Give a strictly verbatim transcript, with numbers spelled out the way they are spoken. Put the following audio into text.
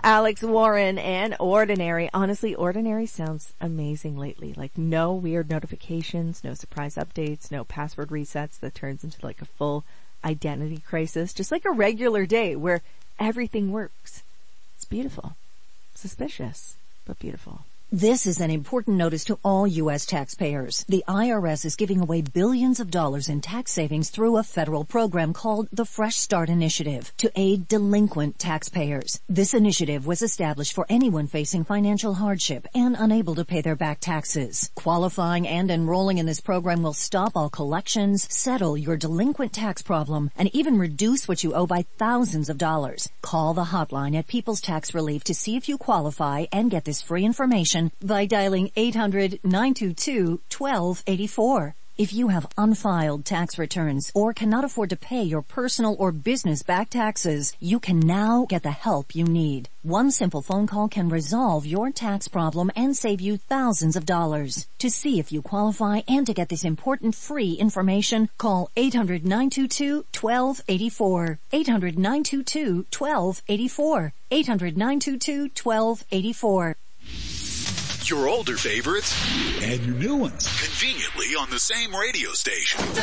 Alex Warren and Ordinary. Honestly, Ordinary sounds amazing lately. Like no weird notifications, no surprise updates, no password resets that turns into like a full identity crisis. Just like a regular day where everything works. It's beautiful. Suspicious, but beautiful. This is an important notice to all U S taxpayers. The I R S is giving away billions of dollars in tax savings through a federal program called the Fresh Start Initiative to aid delinquent taxpayers. This initiative was established for anyone facing financial hardship and unable to pay their back taxes. Qualifying and enrolling in this program will stop all collections, settle your delinquent tax problem, and even reduce what you owe by thousands of dollars. Call the hotline at People's Tax Relief to see if you qualify and get this free information by dialing eight hundred, nine two two, one two eight four. If you have unfiled tax returns or cannot afford to pay your personal or business back taxes, you can now get the help you need. One simple phone call can resolve your tax problem and save you thousands of dollars. To see if you qualify and to get this important free information, call eight hundred, nine two two, one two eight four. eight hundred, nine two two, one two eight four. eight hundred, nine two two, one two eight four. Your older favorites and your new ones conveniently on the same radio station.